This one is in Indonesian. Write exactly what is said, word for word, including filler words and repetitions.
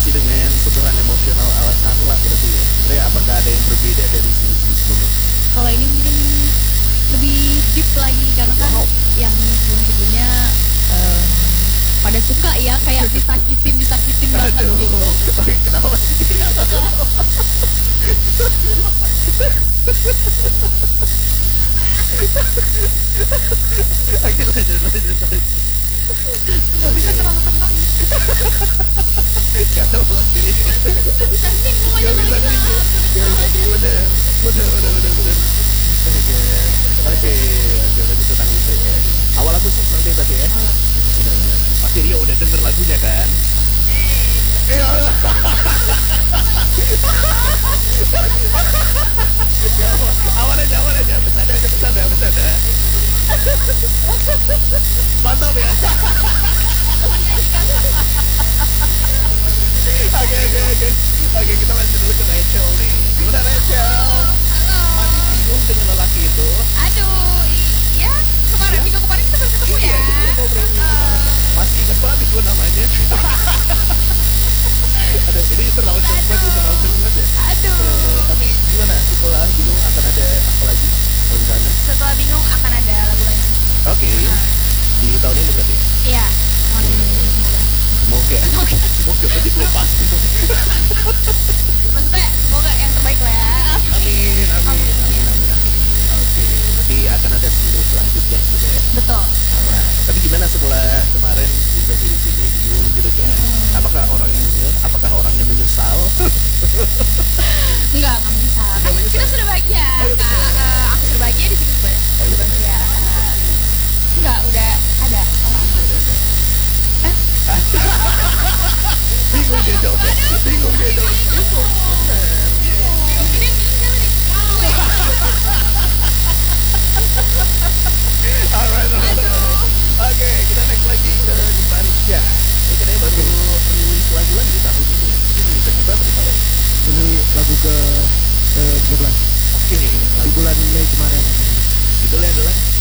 diisi dengan sentuhan emosional ala Carla berarti ya. Sebenarnya apakah ada yang berbeda dari single-single sebelumnya? Kalau ini mungkin lebih deep lagi karena kan Wow. yang sebelum-sebelumnya em, pada suka ya kayak disakitin disakitin banget Aduh, gitu. oke, kenapa sih? Oke, lanjut, lanjut, lanjut. Nggak bisa terlalu tenang. Gak tau lagi. Sensing pokoknya Gak kalau bisa kita sih. Gak bisa sih, bener. Bener, bener, bener, bener. Oke, oke, oke, berarti tentang itu ya. Awal Agustus nanti berarti ya? Bener, bener. Pasti Rio udah denger lagunya kan? Iya. Gak apa, aman aja, aman aja. Bercanda aja, bercanda, bercanda. Mantap ya. Oke, oke, oke. Oke, kita lanjut dulu ke Rachel nih. Gimana Rachel? Halo. Masih bingung dengan lelaki itu? Aduh, iya. Kemarin Iya. minggu kemarin kita baru ketemu Iya, ya. kita udah ngobrol minggu kemarin. Masih inget banget itu namanya. Aduh, ini internal joke banget, internal joke banget ya. Aduh. Bener-bener. Tapi gimana? Setelah bingung akan ada apa lagi rencana? Setelah bingung akan ada lagu lain. Oke. Di tahun ini berarti? Iya. Tahun ini semoga. Semoga. Semoga berarti belum pasti dong. Maksudnya semoga yang terbaik lah ya. Amin, amin, amin, amin, amin. Oke, berarti akan ada single selanjutnya gitu ya. Betul. Alright. Tapi gimana setelah kemarin interview di sini bingung gitu kan? Apakah orang yang apakah orangnya menyesal? Enggak, enggak menyesal. Nggak Kan menyesal. kita sudah bahagia. Oh, iya, betul. Ah, ah, aku sudah bahagia di situ sudah Oh, iya, sudah betul. bahagia. Ah, enggak, udah ada orang. Eh? Bingung dia jawab. Bingung dia jawab. Bingung. Bener. Ini meninggal nih. Alright, alright. Oke, kita next lagi ke Divanisha. Ini katanya baru rilis lagu lagi di tahun ini. Ini rilisan yang berapa di tahun ini? Ini lagu ke ke tiga belas Oke, di lagu bulan Mei kemarin. judulnya adalah